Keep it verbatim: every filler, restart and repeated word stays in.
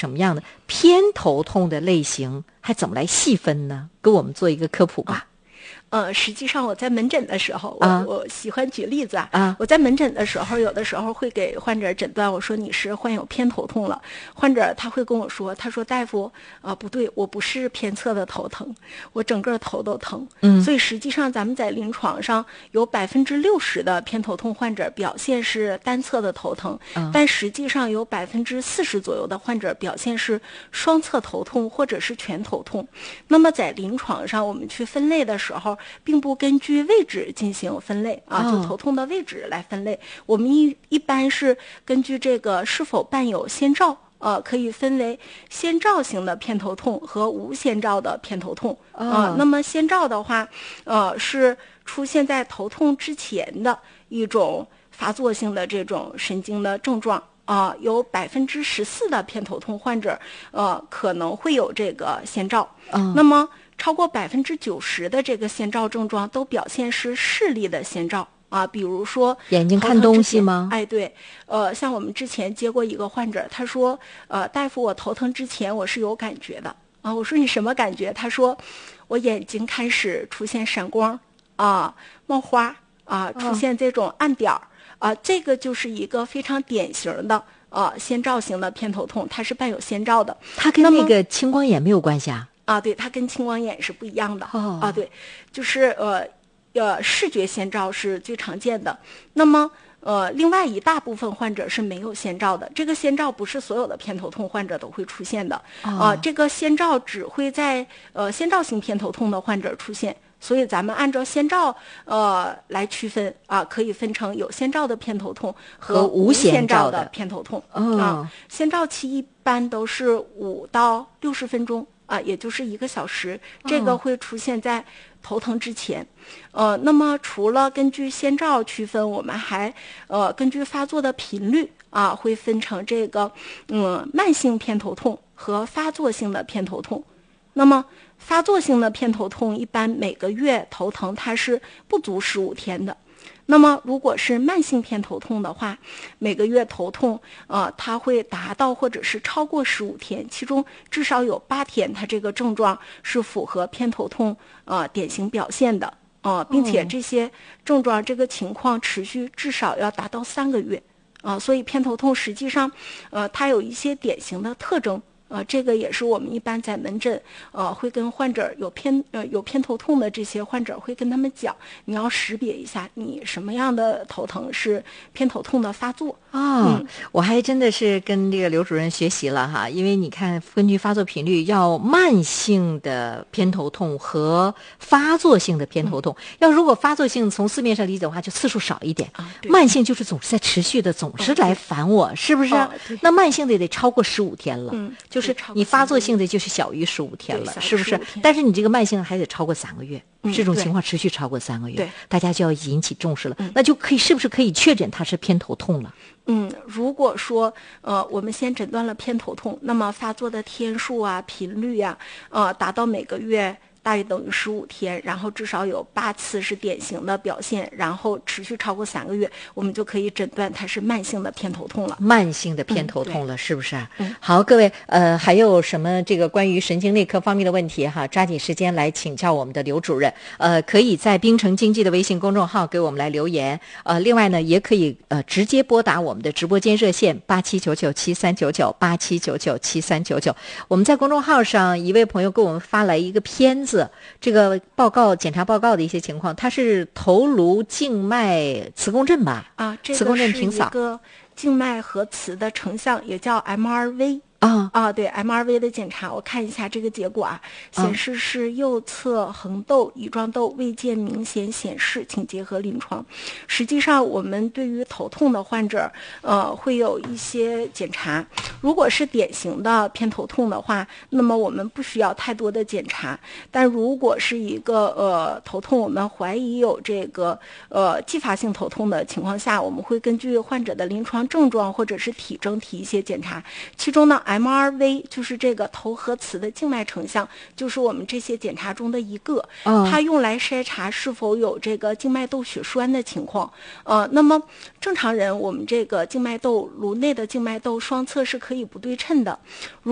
什么样的偏头痛的类型，还怎么来细分呢？给我们做一个科普吧。 啊呃，实际上我在门诊的时候，我、 啊、 我喜欢举例子啊。 啊， 我在门诊的时候，有的时候会给患者诊断，我说你是患有偏头痛了。患者他会跟我说，他说大夫，呃，不对，我不是偏侧的头疼，我整个头都疼。 嗯， 所以实际上咱们在临床上有百分之六十的偏头痛患者表现是单侧的头疼， 嗯、 但实际上有百分之四十左右的患者表现是双侧头痛或者是全头痛。那么在临床上我们去分类的时候，并不根据位置进行分类啊，就头痛的位置来分类。哦、我们一一般是根据这个是否伴有先兆，呃，可以分为先兆型的偏头痛和无先兆的偏头痛啊、哦呃。那么先兆的话，呃，是出现在头痛之前的一种发作性的这种神经的症状啊、呃，有百分之十四的偏头痛患者，呃，可能会有这个先兆。 嗯、 那么超过百分之九十的这个先兆症状都表现是视力的先兆啊，比如说眼睛看东西吗？ 哎，对，呃，像我们之前接过一个患者，他说，呃，大夫，我头疼之前我是有感觉的啊。我说你什么感觉？他说，我眼睛开始出现闪光啊，冒花啊，出现这种暗点儿、哦、啊，这个就是一个非常典型的呃先兆型的偏头痛，它是伴有先兆的。 它跟那个青光眼没有关系啊？ 啊，对，它跟青光眼是不一样的。 哦、 啊，对，就是呃呃，视觉先兆是最常见的。那么呃，另外一大部分患者是没有先兆的。这个先兆不是所有的偏头痛患者都会出现的。啊、 哦呃，这个先兆只会在呃先兆型偏头痛的患者出现。所以咱们按照先兆呃来区分啊，可以分成有先兆的偏头痛和无先兆的偏头痛。 哦、 啊，先兆期一般都是五到六十分钟。啊，也就是一个小时，这个会出现在头疼之前。哦、呃，那么除了根据先兆区分，我们还呃根据发作的频率啊，会分成这个嗯慢性偏头痛和发作性的偏头痛。那么发作性的偏头痛一般每个月头疼它是不足十五天的。那么如果是慢性偏头痛的话，每个月头痛呃它会达到或者是超过十五天，其中至少有八天它这个症状是符合偏头痛呃典型表现的呃并且这些症状这个情况持续至少要达到三个月啊、呃、所以偏头痛实际上呃它有一些典型的特征。呃，这个也是我们一般在门诊，呃，会跟患者有偏呃有偏头痛的这些患者会跟他们讲，你要识别一下你什么样的头疼是偏头痛的发作。 哦、 嗯， 我还真的是跟这个刘主任学习了哈，因为你看，根据发作频率，要慢性的偏头痛和发作性的偏头痛，嗯、要如果发作性从字面上理解的话，就次数少一点； 啊、 慢性就是总是在持续的，总是来烦我，哦、是不是？ 哦、 那慢性的也得超过十五天了。 嗯。 就是你发作性的就是小于十五天了，是不是？但是你这个慢性还得超过三个月， 嗯、 这种情况持续超过三个月， 对， 大家就要引起重视了。 嗯、 那就可以是不是可以确诊它是偏头痛了？ 嗯，如果说呃我们先诊断了偏头痛，那么发作的天数啊、频率啊，呃达到每个月大约等于十五天，然后至少有八次是典型的表现，然后持续超过三个月，我们就可以诊断它是慢性的偏头痛了。 慢性的偏头痛了，嗯、是不是？ 嗯， 好，各位，呃，还有什么这个关于神经内科方面的问题哈？抓紧时间来请教我们的刘主任。呃，可以在滨城经济的微信公众号给我们来留言。呃，另外呢，也可以呃直接拨打我们的直播间热线八七九九七三九九八七九九七三九九。我们在公众号上，一位朋友给我们发来一个片子。这个报告检查报告的一些情况，它是头颅静脉磁共振吧？ 啊，这磁共振个是一平扫个静脉核磁的成像，也叫 M R V。 啊啊，对 M R V 的检查，我看一下这个结果啊，显示是右侧横窦、乙状窦未见明显显示，请结合临床。实际上，我们对于头痛的患者，呃，会有一些检查。如果是典型的偏头痛的话，那么我们不需要太多的检查。但如果是一个呃头痛，我们怀疑有这个呃继发性头痛的情况下，我们会根据患者的临床症状或者是体征提一些检查，其中呢。M R V 就是这个头核磁的静脉成像，就是我们这些检查中的一个， 哦、 它用来筛查是否有这个静脉窦血栓的情况。呃，那么正常人我们这个静脉窦颅内的静脉窦双侧是可以不对称的。如